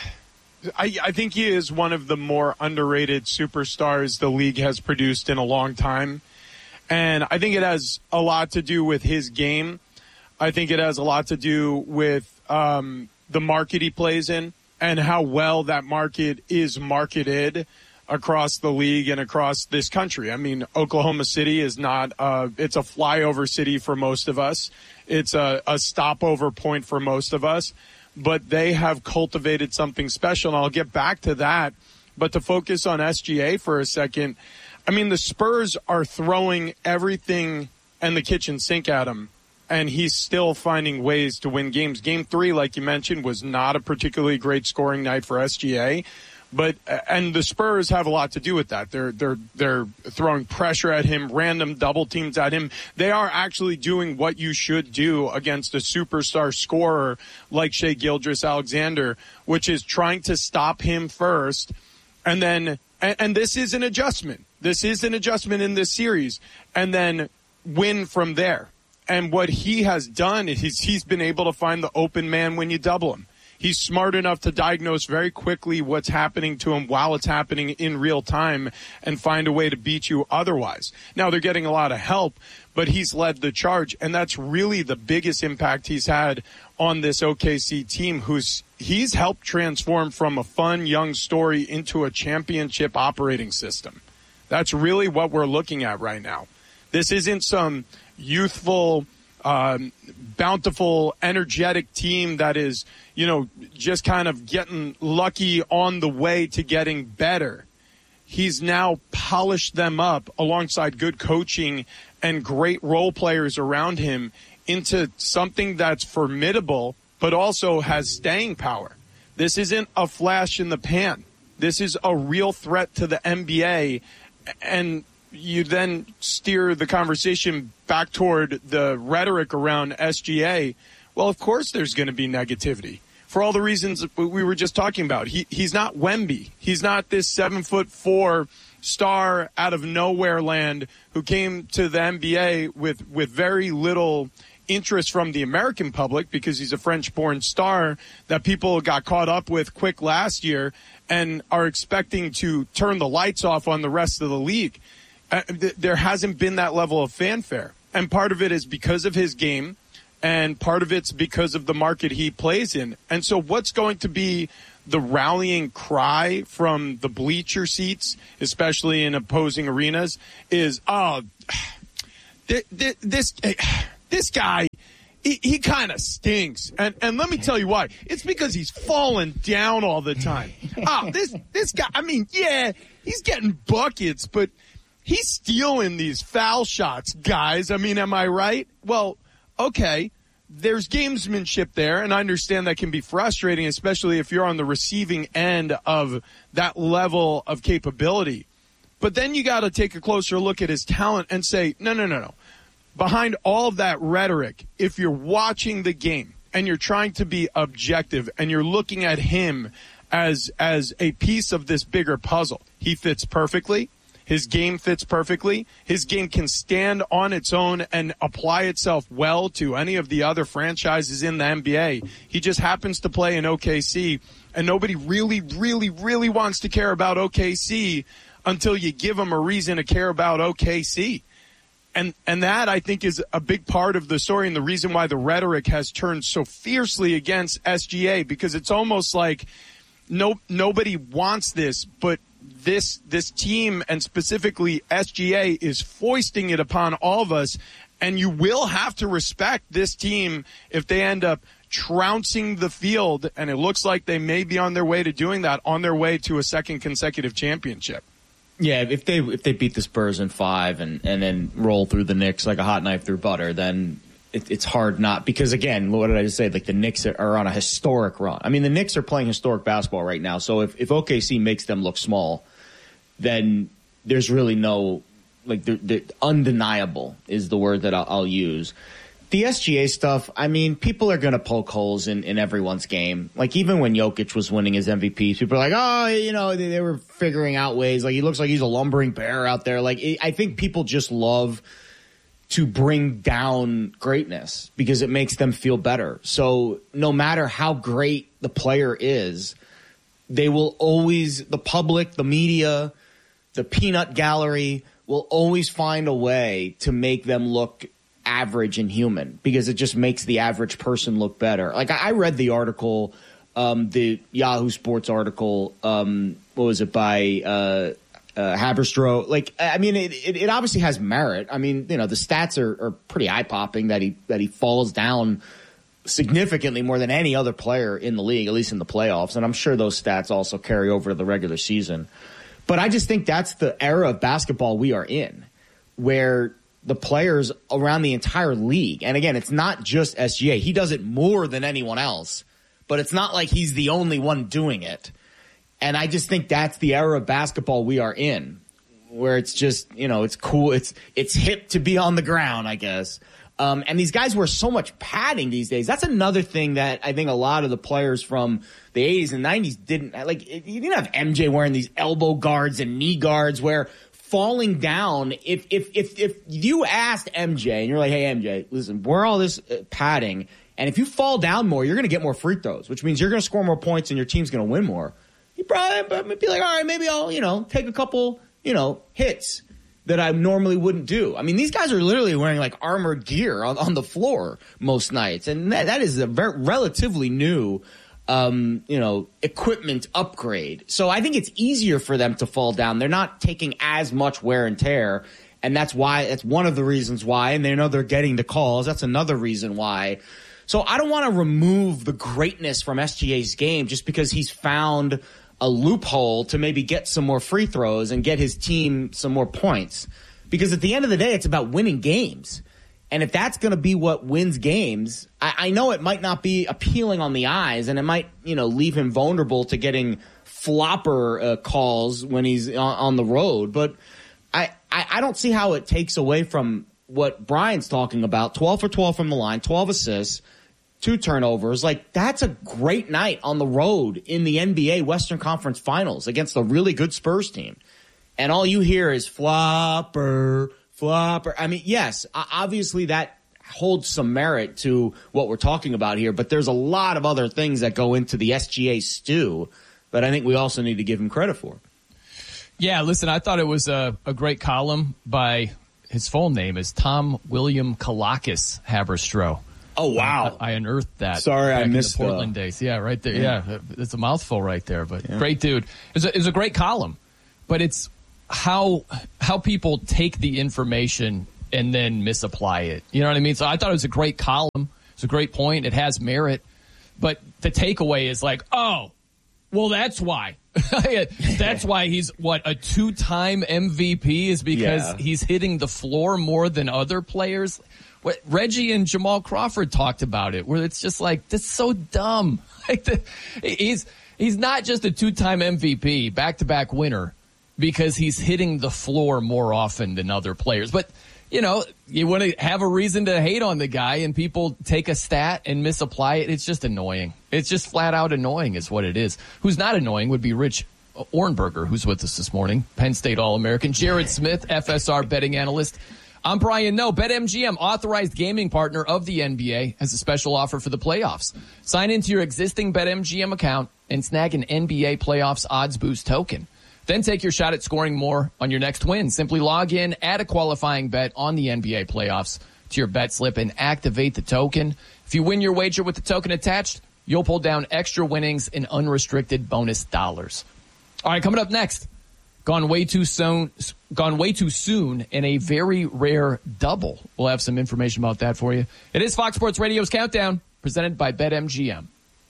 Speaker 16: I, I think he is one of the more underrated superstars the league has produced in a long time. And I think it has a lot to do with his game. I think it has a lot to do with um, the market he plays in and how well that market is marketed across the league and across this country. I mean, Oklahoma City is not, uh, it's a flyover city for most of us. It's a, a stopover point for most of us, but they have cultivated something special. And I'll get back to that. But to focus on S G A for a second, I mean, the Spurs are throwing everything and the kitchen sink at him, and he's still finding ways to win games. Game three, like you mentioned, was not a particularly great scoring night for S G A. But and the Spurs have a lot to do with that. They're they're they're throwing pressure at him, random double teams at him. They are actually doing what you should do against a superstar scorer like Shai Gilgeous-Alexander, which is trying to stop him first, and then and, and this is an adjustment. This is an adjustment in this series, and then win from there. And what he has done is he's he's been able to find the open man when you double him. He's smart enough to diagnose very quickly what's happening to him while it's happening in real time and find a way to beat you otherwise. Now, they're getting a lot of help, but he's led the charge, and that's really the biggest impact he's had on this O K C team, who's he's helped transform from a fun young story into a championship operating system. That's really what we're looking at right now. This isn't some youthful, um, bountiful, energetic team that is, you know, just kind of getting lucky on the way to getting better. He's now polished them up alongside good coaching and great role players around him into something that's formidable, but also has staying power. This isn't a flash in the pan. This is a real threat to the N B A. And you then steer the conversation back toward the rhetoric around S G A. Well, of course there's going to be negativity. for all the reasons we were just talking about. He he's not Wemby. He's not this seven foot four star out of nowhere land who came to the N B A with with very little interest from the American public because he's a French-born star that people got caught up with quick last year and are expecting to turn the lights off on the rest of the league. Uh, th- there hasn't been that level of fanfare. And part of it is because of his game, and part of it's because of the market he plays in. And so what's going to be the rallying cry from the bleacher seats, especially in opposing arenas, is, oh, th- th- this... This guy, he, he kind of stinks. And and let me tell you why. It's because he's falling down all the time. Oh, this this guy, I mean, yeah, he's getting buckets, but he's stealing these foul shots, guys. I mean, am I right? Well, okay, there's gamesmanship there, and I understand that can be frustrating, especially if you're on the receiving end of that level of capability. But then you got to take a closer look at his talent and say, no, no, no, no. Behind all of that rhetoric, if you're watching the game and you're trying to be objective and you're looking at him as as a piece of this bigger puzzle, he fits perfectly. His game fits perfectly. His game can stand on its own and apply itself well to any of the other franchises in the N B A. He just happens to play in O K C, and nobody really, really, really wants to care about O K C until you give them a reason to care about O K C. And and that, I think, is a big part of the story and the reason why the rhetoric has turned so fiercely against S G A, because it's almost like no nobody wants this, but this this team and specifically S G A is foisting it upon all of us, and you will have to respect this team if they end up trouncing the field, and it looks like they may be on their way to doing that, on their way to a second consecutive championship.
Speaker 9: Yeah, if they if they beat the Spurs in five and, and then roll through the Knicks like a hot knife through butter, then it, it's hard not. Because, again, what did I just say? Like, the Knicks are, are on a historic run. I mean, the Knicks are playing historic basketball right now. So if, if O K C makes them look small, then there's really no, like, the, the undeniable is the word that I'll, I'll use. The S G A stuff, I mean, people are going to poke holes in, in everyone's game. Like, even when Jokic was winning his M V P, people are like, oh, you know, they, they were figuring out ways. Like, he looks like he's a lumbering bear out there. Like, it, I think people just love to bring down greatness because it makes them feel better. So no matter how great the player is, they will always, the public, the media, the peanut gallery will always find a way to make them look average and human because it just makes the average person look better. Like, I read the article, um, the Yahoo Sports article, um, what was it, by uh, uh, Haberstroh. Like, I mean, it, it, it obviously has merit. I mean, you know, the stats are, are pretty eye-popping that he that he falls down significantly more than any other player in the league, at least in the playoffs. And I'm sure those stats also carry over to the regular season. But I just think that's the era of basketball we are in, where the players around the entire league, and again, it's not just S G A. He does it more than anyone else, but it's not like he's the only one doing it. And I just think that's the era of basketball we are in, where it's just, you know, it's cool. It's it's hip to be on the ground, I guess. Um, and these guys wear so much padding these days. That's another thing that I think a lot of the players from the eighties and nineties didn't, like, you didn't have M J wearing these elbow guards and knee guards where falling down, if if if if you asked M J and you're like, hey, M J, listen, wear all this uh, padding, and if you fall down more, you're going to get more free throws, which means you're going to score more points and your team's going to win more. You probably be like, all right, maybe I'll, you know, take a couple, you know, hits that I normally wouldn't do. I mean, these guys are literally wearing like armored gear on, on the floor most nights, and that, that is a very relatively new Um, you know, equipment upgrade. So I think it's easier for them to fall down. They're not taking as much wear and tear. And that's why, that's one of the reasons why, and they know they're getting the calls. That's another reason why. So I don't want to remove the greatness from S G A's game just because he's found a loophole to maybe get some more free throws and get his team some more points. Because at the end of the day, it's about winning games. And if that's going to be what wins games, I, I know it might not be appealing on the eyes, and it might, you know, leave him vulnerable to getting flopper uh, calls when he's on, on the road. But I, I, I don't see how it takes away from what Brian's talking about. twelve for twelve from the line, twelve assists, two turnovers. Like, that's a great night on the road in the N B A Western Conference Finals against a really good Spurs team. And all you hear is flopper, flopper. I mean, yes, obviously that holds some merit to what we're talking about here, but there's a lot of other things that go into the S G A stew that I think we also need to give him credit for.
Speaker 12: Yeah, listen, I thought it was a, a great column by, his full name is Tom William Kalakis Haberstroh.
Speaker 9: Oh, wow.
Speaker 12: I, I unearthed that.
Speaker 9: Sorry, I
Speaker 12: back
Speaker 9: missed
Speaker 12: in the Portland
Speaker 9: the,
Speaker 12: days. Yeah, right there. Yeah. yeah, it's a mouthful right there, but
Speaker 9: yeah.
Speaker 12: Great dude. It's a, it's a great column, but it's how how people take the information and then misapply it. You know what I mean? So I thought it was a great column. It's a great point. It has merit, but the takeaway is like, oh, well, that's why. That's why he's, what, a two-time M V P is because
Speaker 9: Yeah.
Speaker 12: he's hitting the floor more than other players. What Reggie and Jamal Crawford talked about it, where it's just like, that's so dumb. Like the, he's he's not just a two-time M V P, back-to-back winner, because he's hitting the floor more often than other players. But, you know, you want to have a reason to hate on the guy, and people take a stat and misapply it. It's just annoying. It's just flat out annoying is what it is. Who's not annoying would be Rich Orenberger, who's with us this morning, Penn State All-American. Jared Smith, F S R betting analyst. I'm Brian Noe. BetMGM, authorized gaming partner of the N B A, has a special offer for the playoffs. Sign into your existing BetMGM account and snag an N B A Playoffs Odds Boost token. Then take your shot at scoring more on your next win. Simply log in, add a qualifying bet on the N B A playoffs to your bet slip, and activate the token. If you win your wager with the token attached, you'll pull down extra winnings and unrestricted bonus dollars. All right, coming up next, gone way too soon, gone way too soon in a very rare double. We'll have some information about that for you. It is Fox Sports Radio's Countdown, presented by BetMGM.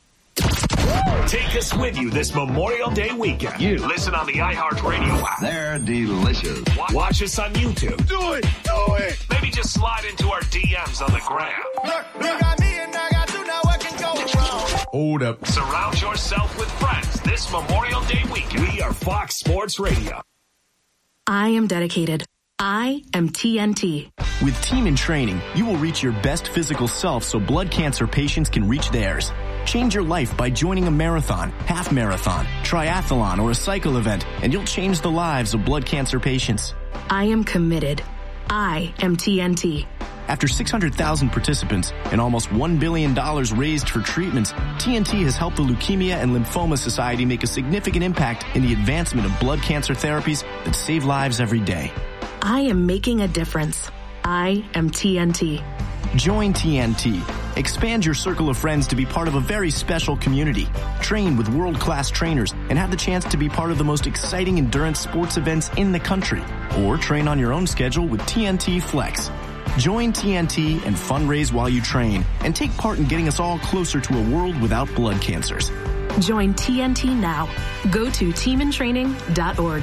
Speaker 6: Take us with you this Memorial Day weekend. You listen on the iHeartRadio app. They're delicious. Watch us on YouTube. Do it. Do it. Maybe just slide into our D Ms on the gram.
Speaker 17: Look, look at me and I got you, now what can go wrong?
Speaker 6: Hold up. Surround yourself with friends this Memorial Day weekend. We are Fox Sports Radio.
Speaker 4: I am dedicated. I am T N T.
Speaker 5: With Team in Training, you will reach your best physical self so blood cancer patients can reach theirs. Change your life by joining a marathon, half marathon, triathlon, or a cycle event, and you'll change the lives of blood cancer patients.
Speaker 4: I am committed. I am T N T.
Speaker 5: After six hundred thousand participants and almost one billion dollars raised for treatments, T N T has helped the Leukemia and Lymphoma Society make a significant impact in the advancement of blood cancer therapies that save lives every day.
Speaker 4: I am making a difference. I am T N T.
Speaker 5: Join T N T. Expand your circle of friends to be part of a very special community. Train with world-class trainers and have the chance to be part of the most exciting endurance sports events in the country. Or train on your own schedule with T N T Flex. Join T N T and fundraise while you train, and take part in getting us all closer to a world without blood cancers.
Speaker 4: Join T N T now. Go to team in training dot org.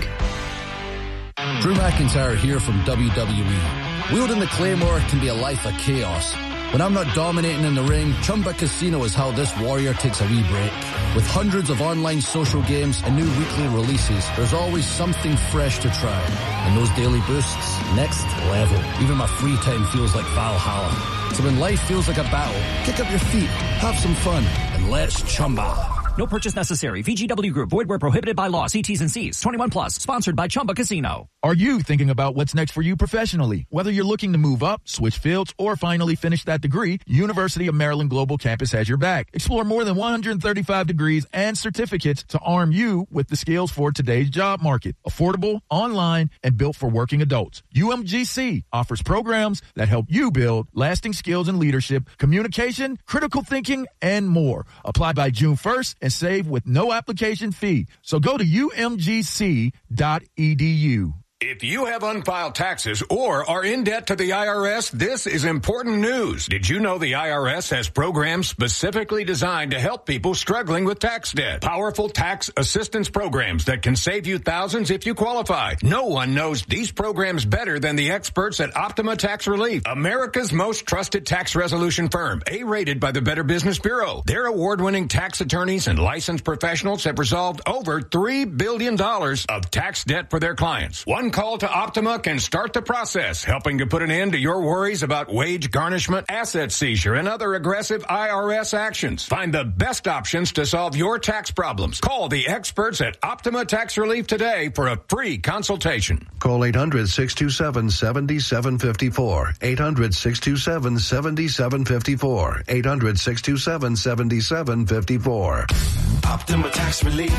Speaker 18: Drew McIntyre here from W W E. Wielding the Claymore can be a life of chaos. When I'm not dominating in the ring, Chumba Casino is how this warrior takes a wee break. With hundreds of online social games and new weekly releases, there's always something fresh to try. And those daily boosts, next level. Even my free time feels like Valhalla. So when life feels like a battle, kick up your feet, have some fun, and let's Chumba.
Speaker 19: No purchase necessary. V G W Group. Void where prohibited by law. See T's and C's. twenty-one plus. Sponsored by Chumba Casino.
Speaker 20: Are you thinking about what's next for you professionally? Whether you're looking to move up, switch fields, or finally finish that degree, University of Maryland Global Campus has your back. Explore more than one hundred thirty-five degrees and certificates to arm you with the skills for today's job market. Affordable, online, and built for working adults. U M G C offers programs that help you build lasting skills in leadership, communication, critical thinking, and more. Apply by June first and save with no application fee. So go to U M G C dot E D U.
Speaker 21: If you have unfiled taxes or are in debt to the I R S, this is important news. Did you know the I R S has programs specifically designed to help people struggling with tax debt? Powerful tax assistance programs that can save you thousands if you qualify. No one knows these programs better than the experts at Optima Tax Relief, America's most trusted tax resolution firm, A-rated by the Better Business Bureau. Their award-winning tax attorneys and licensed professionals have resolved over three billion dollars of tax debt for their clients. One One call to Optima can start the process, helping to put an end to your worries about wage garnishment, asset seizure, and other aggressive I R S actions. Find the best options to solve your tax problems. Call the experts at Optima Tax Relief today for a free consultation.
Speaker 2: Call eight hundred, six two seven, seven seven five four. eight hundred, six two seven, seven seven five four. eight hundred, six two seven, seven seven five four.
Speaker 14: Optima Tax Relief.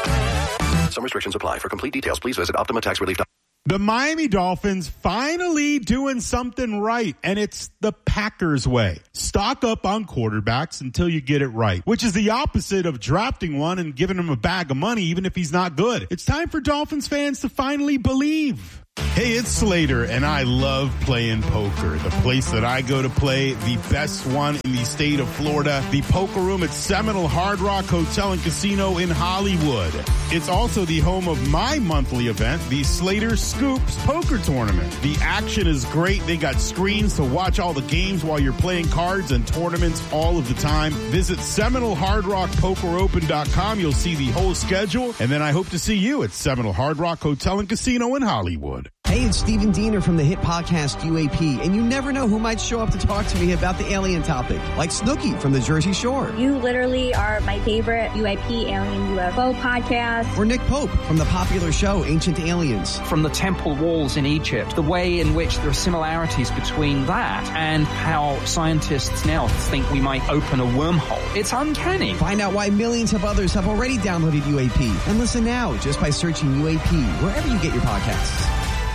Speaker 14: Some restrictions apply. For complete details, please visit Optima Tax Relief.
Speaker 22: The Miami Dolphins finally doing something right, and it's the Packers way. Stock up on quarterbacks until you get it right, which is the opposite of drafting one and giving him a bag of money even if he's not good. It's time for Dolphins fans to finally believe. Hey, it's Slater, and I love playing poker. The place that I go to play, the best one in the state of Florida, the poker room at Seminole Hard Rock Hotel and Casino in Hollywood. It's also the home of my monthly event, the Slater Scoops Poker Tournament. The action is great. They got screens to watch all the games while you're playing cards and tournaments all of the time. Visit Seminole Hard Rock Poker Open dot com. You'll see the whole schedule, and then I hope to see you at Seminole Hard Rock Hotel and Casino in Hollywood.
Speaker 23: Hey, it's Stephen Diener from the hit podcast U A P, and you never know who might show up to talk to me about the alien topic, like Snooki from the Jersey Shore.
Speaker 24: You literally are my favorite U A P Alien U F O podcast.
Speaker 23: Or Nick Pope from the popular show Ancient Aliens.
Speaker 19: From the temple walls in Egypt, the way in which there are similarities between that and how scientists now think we might open a wormhole. It's uncanny.
Speaker 23: Find out why millions of others have already downloaded U A P. And listen now just by searching U A P wherever you get your podcasts.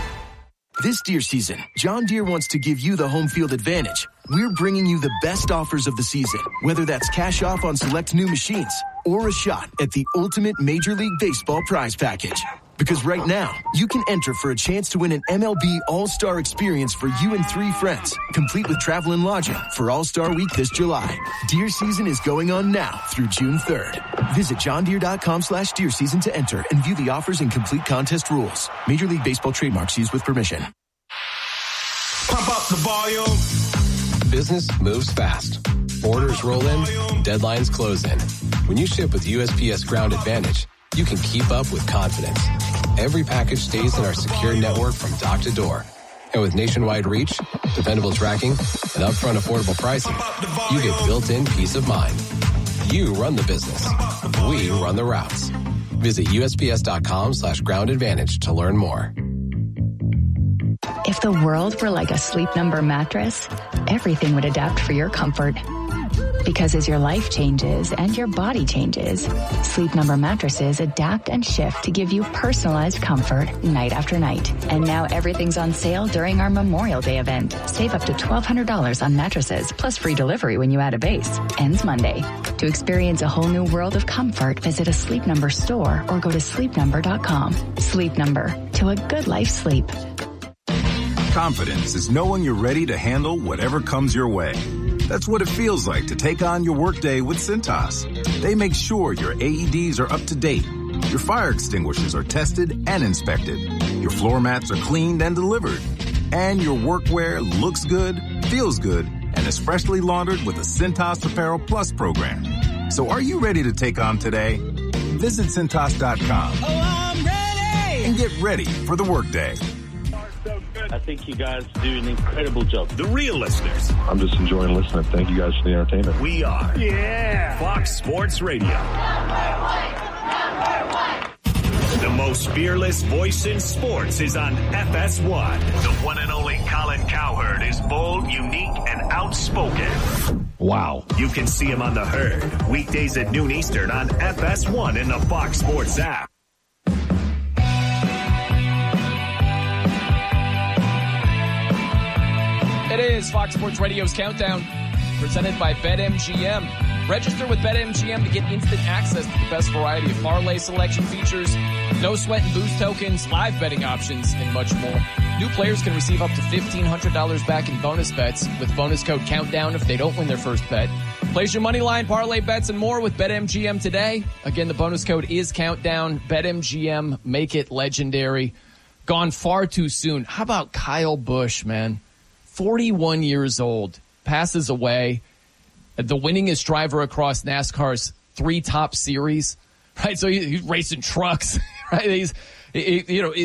Speaker 25: This deer season, John Deere wants to give you the home field advantage. We're bringing you the best offers of the season, whether that's cash off on select new machines or a shot at the ultimate Major League Baseball prize package. Because right now, you can enter for a chance to win an M L B All-Star experience for you and three friends, complete with travel and lodging for All-Star Week this July. Deer season is going on now through June third. Visit johndeere.com slash deer season to enter and view the offers and complete contest rules. Major League Baseball trademarks used with permission.
Speaker 14: Pump up the volume.
Speaker 26: Business moves fast. Orders roll in, deadlines close in. When you ship with U S P S Ground Advantage, you can keep up with confidence. Every package stays in our secure network from dock to door. And with nationwide reach, dependable tracking, and upfront affordable pricing, you get built-in peace of mind. You run the business. We run the routes. Visit USPS.com slash ground advantage to learn more.
Speaker 27: If the world were like a Sleep Number mattress, everything would adapt for your comfort. Because as your life changes and your body changes, Sleep Number mattresses adapt and shift to give you personalized comfort night after night. And now everything's on sale during our Memorial Day event. Save up to twelve hundred dollars on mattresses, plus free delivery when you add a base. Ends Monday. To experience a whole new world of comfort, visit a Sleep Number store or go to sleep number dot com. Sleep Number. To a good life sleep.
Speaker 28: Confidence is knowing you're ready to handle whatever comes your way. That's what it feels like to take on your workday with Cintas. They make sure your A E Ds are up to date, your fire extinguishers are tested and inspected, your floor mats are cleaned and delivered, and your workwear looks good, feels good, and is freshly laundered with a Cintas Apparel Plus program. So are you ready to take on today? Visit Cintas dot com.
Speaker 17: Oh, I'm ready!
Speaker 28: And get ready for the workday.
Speaker 29: I think you guys do an incredible job.
Speaker 6: The real listeners.
Speaker 30: I'm just enjoying listening. Thank you guys for the entertainment.
Speaker 6: We are.
Speaker 29: Yeah.
Speaker 6: Fox Sports Radio. The most fearless voice in sports is on F S one. The one and only Colin Cowherd is bold, unique, and outspoken.
Speaker 1: Wow.
Speaker 6: You can see him on The Herd, weekdays at noon Eastern on F S one and the Fox Sports app.
Speaker 12: It is Fox Sports Radio's Countdown, presented by BetMGM. Register with BetMGM to get instant access to the best variety of parlay selection features, no sweat and boost tokens, live betting options, and much more. New players can receive up to fifteen hundred dollars back in bonus bets with bonus code COUNTDOWN if they don't win their first bet. Place your money line, parlay bets, and more with BetMGM today. Again, the bonus code is COUNTDOWN. BetMGM, make it legendary. Gone far too soon. How about Kyle Busch, man? forty-one years old, passes away, the winningest driver across NASCAR's three top series, right? So he, he's racing trucks, right? He's, he, you know, it,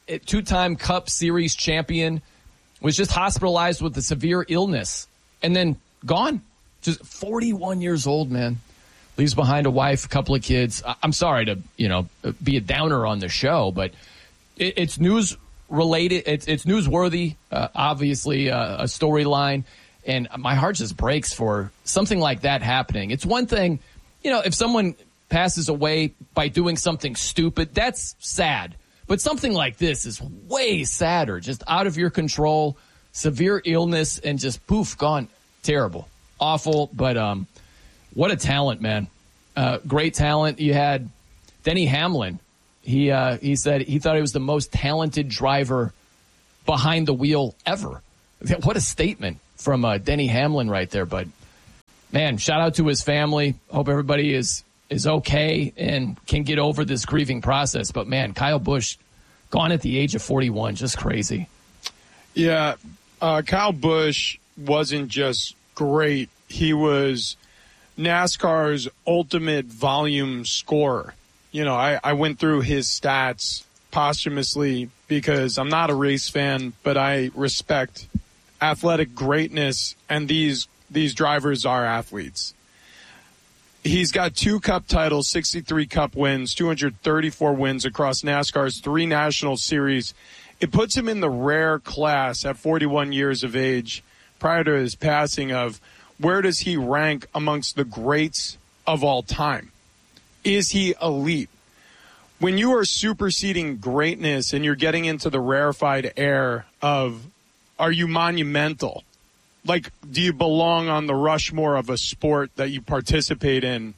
Speaker 12: two-time Cup Series champion, was just hospitalized with a severe illness and then gone. Just forty-one years old, man. Leaves behind a wife, a couple of kids. I'm sorry to, you know, be a downer on the show, but it, it's news related. It's, it's newsworthy, uh, obviously uh, a storyline. And my heart just breaks for something like that happening. It's one thing, you know, if someone passes away by doing something stupid, that's sad. But something like this is way sadder, just out of your control, severe illness, and just poof, gone. Terrible. Awful, but um, what a talent, man. Uh, great talent. You had Denny Hamlin. He uh, he said he thought he was the most talented driver behind the wheel ever. What a statement from uh, Denny Hamlin right there. But, man, shout out to his family. Hope everybody is is okay and can get over this grieving process. But, man, Kyle Busch gone at the age of forty-one. Just crazy.
Speaker 3: Yeah, uh, Kyle Busch wasn't just great. He was NASCAR's ultimate volume scorer. You know, I, I went through his stats posthumously because I'm not a race fan, but I respect athletic greatness, and these these drivers are athletes. He's got two Cup titles, sixty-three Cup wins, two hundred thirty-four wins across NASCAR's three National Series. It puts him in the rare class at forty-one years of age prior to his passing of where does he rank amongst the greats of all time? Is he elite? When you are superseding greatness and you're getting into the rarefied air of, are you monumental? Like, do you belong on the Rushmore of a sport that you participate in?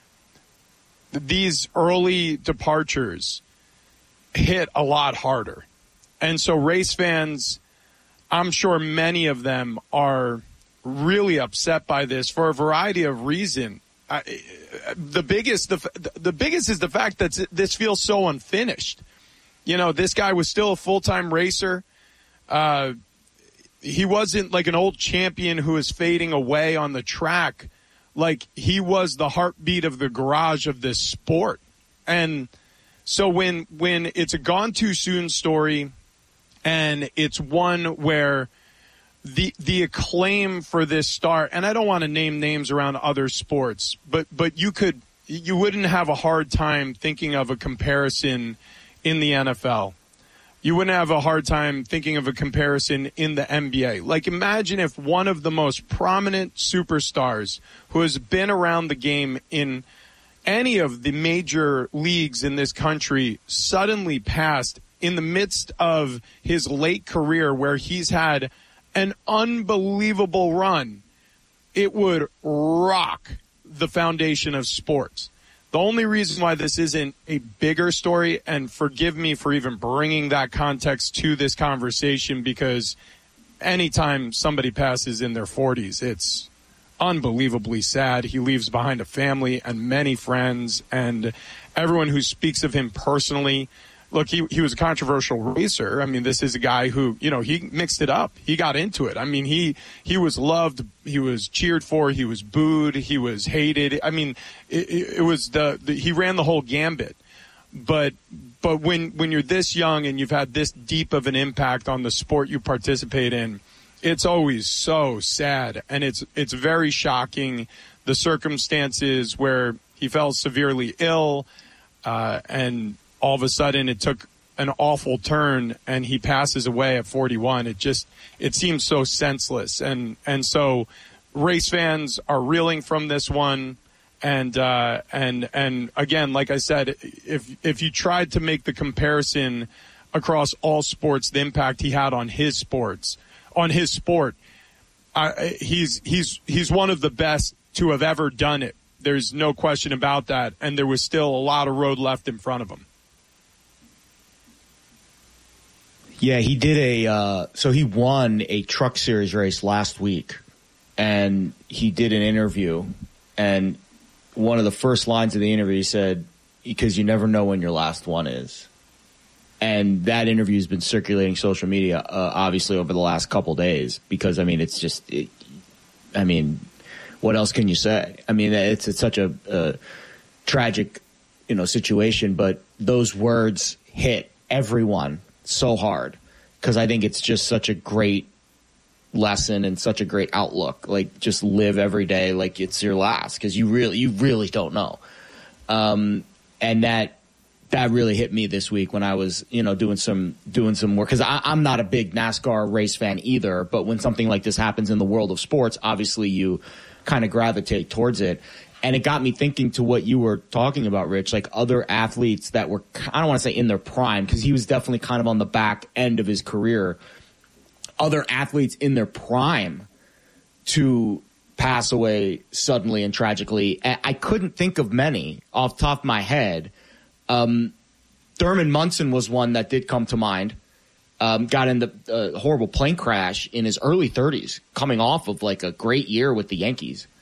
Speaker 3: These early departures hit a lot harder. And so race fans, I'm sure many of them are really upset by this for a variety of reasons. I, the biggest, the, the biggest is the fact that this feels so unfinished. You know, this guy was still a full-time racer. Uh, he wasn't like an old champion who is fading away on the track. Like, he was the heartbeat of the garage of this sport. And so when, when it's a gone too soon story, and it's one where the the acclaim for this star, and I don't want to name names around other sports, but but you could you wouldn't have a hard time thinking of a comparison in the N F L. You wouldn't have a hard time thinking of a comparison in the N B A. Like, imagine if one of the most prominent superstars who has been around the game in any of the major leagues in this country suddenly passed in the midst of his late career where he's had an unbelievable run. It would rock the foundation of sports. The only reason why this isn't a bigger story, and forgive me for even bringing that context to this conversation, because anytime somebody passes in their forties, it's unbelievably sad. He leaves behind a family and many friends, and everyone who speaks of him personally. Look, he he was a controversial racer. I mean, this is a guy who, you know, he mixed it up. He got into it. I mean, he he was loved. He was cheered for. He was booed. He was hated. I mean, it, it was the, the he ran the whole gambit. But but when when you're this young and you've had this deep of an impact on the sport you participate in, it's always so sad, and it's it's very shocking, the circumstances where he fell severely ill, uh, and all of a sudden it took an awful turn and he passes away at forty-one. It just, it seems so senseless. And, and so race fans are reeling from this one. And, uh, and, and again, like I said, if, if you tried to make the comparison across all sports, the impact he had on his sports, on his sport, uh, he's, he's, he's one of the best to have ever done it. There's no question about that. And there was still a lot of road left in front of him.
Speaker 5: Yeah, he did a, uh, so he won a Truck Series race last week, and he did an interview, and one of the first lines of the interview he said, because you never know when your last one is. And that interview has been circulating social media, uh, obviously, over the last couple days, because, I mean, it's just, it, I mean, what else can you say? I mean, it's, it's such a, a tragic, you know, situation, but those words hit everyone so hard because I think it's just such a great lesson and such a great outlook. Like, just live every day like it's your last, because you really, you really don't know. Um, and that that really hit me this week when I was, you know, doing some doing some work, because I'm not a big NASCAR race fan either. But when something like this happens in the world of sports, obviously you kind of gravitate towards it. And it got me thinking to what you were talking about, Rich, like other athletes that were, I don't want to say in their prime, because he was definitely kind of on the back end of his career. Other athletes in their prime to pass away suddenly and tragically. I couldn't think of many off the top of my head. Um, Thurman Munson was one that did come to mind. Um, got in the uh, horrible plane crash in his early thirties, coming off of like a great year with the Yankees.